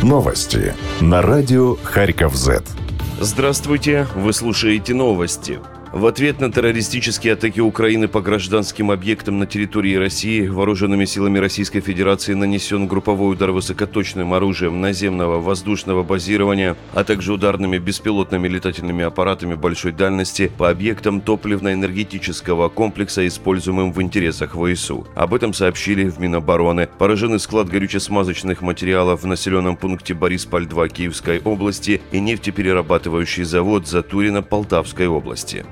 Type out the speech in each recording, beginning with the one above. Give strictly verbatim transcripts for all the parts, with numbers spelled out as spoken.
Новости на радио Харьков-Зет. Здравствуйте, вы слушаете новости. В ответ на террористические атаки Украины по гражданским объектам на территории России вооруженными силами Российской Федерации нанесен групповой удар высокоточным оружием наземного воздушного базирования, а также ударными беспилотными летательными аппаратами большой дальности по объектам топливно-энергетического комплекса, используемым в интересах ВСУ. Об этом сообщили в Минобороны. Поражены склад горюче-смазочных материалов в населенном пункте Борисполь-два Киевской области и нефтеперерабатывающий завод Затурино Полтавской области.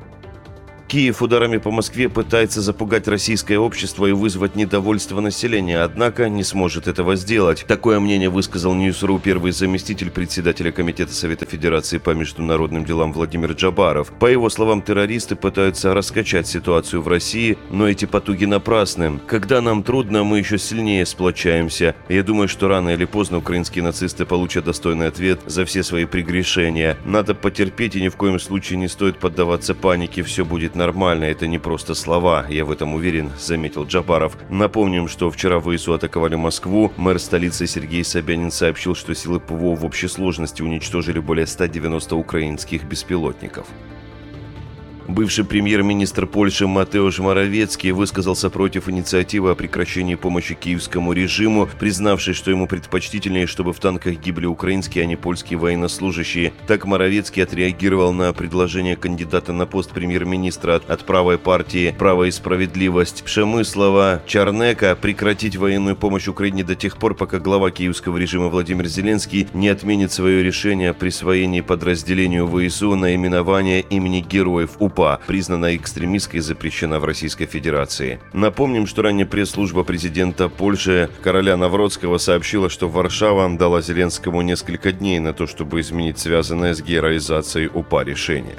Киев ударами по Москве пытается запугать российское общество и вызвать недовольство населения, однако не сможет этого сделать. Такое мнение высказал Ньюс.ру первый заместитель председателя Комитета Совета Федерации по международным делам Владимир Джабаров. По его словам, террористы пытаются раскачать ситуацию в России, но эти потуги напрасны. Когда нам трудно, мы еще сильнее сплочаемся. Я думаю, что рано или поздно украинские нацисты получат достойный ответ за все свои прегрешения. Надо потерпеть и ни в коем случае не стоит поддаваться панике, все будет нормально, это не просто слова, я в этом уверен, заметил Джабаров. Напомним, что вчера ВСУ атаковали Москву. Мэр столицы Сергей Собянин сообщил, что силы ПВО в общей сложности уничтожили более ста девяноста украинских беспилотников. Бывший премьер-министр Польши Матеуш Моровецкий высказался против инициативы о прекращении помощи киевскому режиму, признавшись, что ему предпочтительнее, чтобы в танках гибли украинские, а не польские военнослужащие. Так Моровецкий отреагировал на предложение кандидата на пост премьер-министра от, от правой партии «Право и справедливость» Пшемыслова Чарнека прекратить военную помощь Украине до тех пор, пока глава киевского режима Владимир Зеленский не отменит свое решение о присвоении подразделению ВСУ наименования имени героев УПА, признана экстремистской и запрещена в Российской Федерации. Напомним, что ранее пресс-служба президента Польши Кароля Навроцкого сообщила, что Варшава дала Зеленскому несколько дней на то, чтобы изменить связанное с героизацией УПА решение.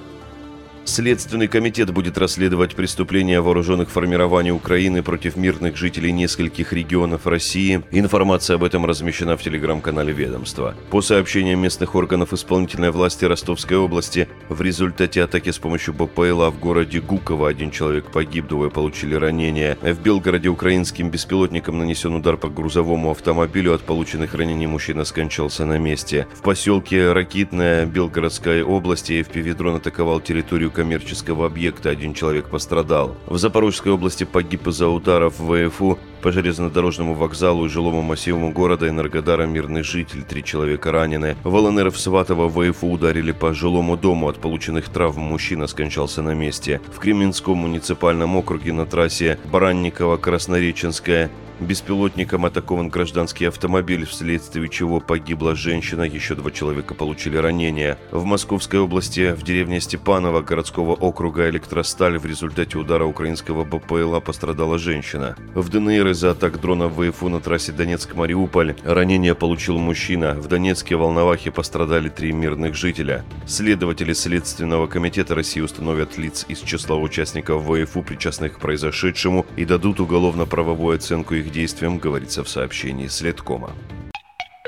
Следственный комитет будет расследовать преступления вооруженных формирований Украины против мирных жителей нескольких регионов России. Информация об этом размещена в телеграм-канале ведомства. По сообщениям местных органов исполнительной власти Ростовской области, в результате атаки с помощью БПЛА в городе Гуково один человек погиб, двое получили ранения. В Белгороде украинским беспилотником нанесен удар по грузовому автомобилю. От полученных ранений мужчина скончался на месте. В поселке Ракитная Белгородской области эф пи ви-дрон атаковал территорию коммерческого объекта, один человек пострадал. В Запорожской области погиб из-за ударов в ВФУ по железнодорожному вокзалу и жилому массиву города Энергодара мирный житель, три человека ранены. В ЛНР в Сватово ВФУ ударили по жилому дому, от полученных травм мужчина скончался на месте. В Кременском муниципальном округе на трассе Баранниково-Краснореченская беспилотником атакован гражданский автомобиль, вследствие чего погибла женщина, еще два человека получили ранения. В Московской области в деревне Степаново городского округа Электросталь в результате удара украинского БПЛА пострадала женщина. В ДНР из-за атак дрона ВФУ на трассе Донецк-Мариуполь ранение получил мужчина. В Донецке Волновахе пострадали три мирных жителя. Следователи Следственного комитета России установят лиц из числа участников ВФУ, причастных к произошедшему, и дадут уголовно-правовую оценку их действиям, говорится в сообщении Следкома.